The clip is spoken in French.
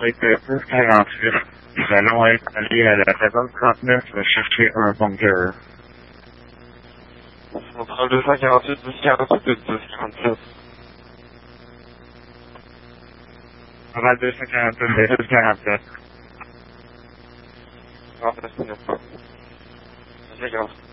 était pour 48. Nous allons être allés à la raison 39 chercher un bunker. Centrale 248, 1048 et 247. Centrale 247, 247. Ah, c'est bien. C'est grave.